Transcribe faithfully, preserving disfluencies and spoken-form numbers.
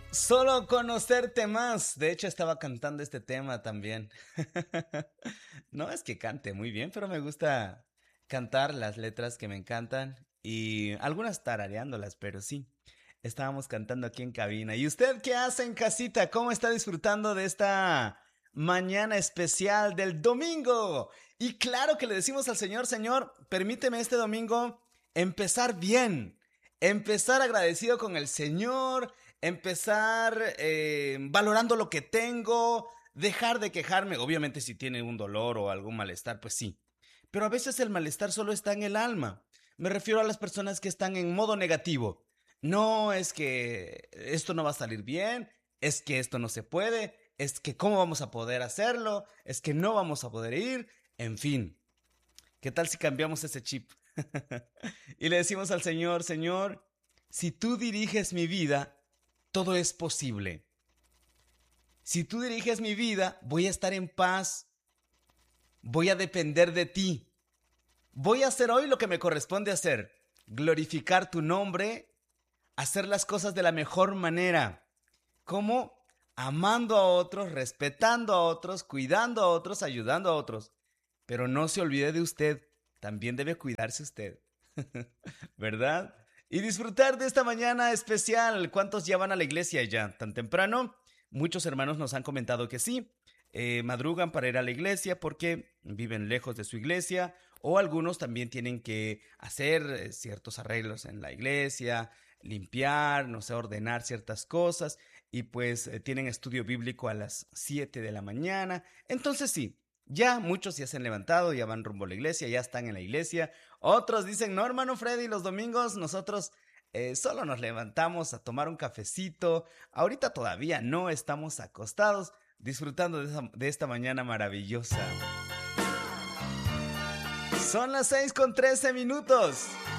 Solo conocerte más. De hecho, estaba cantando este tema también. No es que cante muy bien, pero me gusta cantar las letras que me encantan y algunas tarareándolas, pero sí. Estábamos cantando aquí en cabina. ¿Y usted qué hace en casita? ¿Cómo está disfrutando de esta mañana especial del domingo? Y claro que le decimos al Señor, Señor, permíteme este domingo empezar bien, empezar agradecido con el Señor, empezar eh, valorando lo que tengo, dejar de quejarme. Obviamente si tiene un dolor o algún malestar, pues sí. Pero a veces el malestar solo está en el alma. Me refiero a las personas que están en modo negativo. No es que esto no va a salir bien, es que esto no se puede, es que cómo vamos a poder hacerlo, es que no vamos a poder ir, en fin. ¿Qué tal si cambiamos ese chip? Y le decimos al Señor, Señor, si tú diriges mi vida, todo es posible. Si tú diriges mi vida, voy a estar en paz, voy a depender de ti. Voy a hacer hoy lo que me corresponde hacer, glorificar tu nombre, hacer las cosas de la mejor manera. ¿Cómo? Amando a otros, respetando a otros, cuidando a otros, ayudando a otros. Pero no se olvide de usted, también debe cuidarse usted. ¿Verdad? Y disfrutar de esta mañana especial. ¿Cuántos ya van a la iglesia ya tan temprano? Muchos hermanos nos han comentado que sí. Eh, madrugan para ir a la iglesia porque viven lejos de su iglesia, o algunos también tienen que hacer eh, ciertos arreglos en la iglesia, limpiar, no sé, ordenar ciertas cosas, y pues eh, tienen estudio bíblico a las siete de la mañana. Entonces sí, ya muchos ya se han levantado, ya van rumbo a la iglesia, ya están en la iglesia. Otros dicen, no, hermano Freddy, los domingos nosotros eh, solo nos levantamos a tomar un cafecito. Ahorita todavía no estamos acostados, disfrutando de, esa- de esta mañana maravillosa. Son las seis con trece minutos.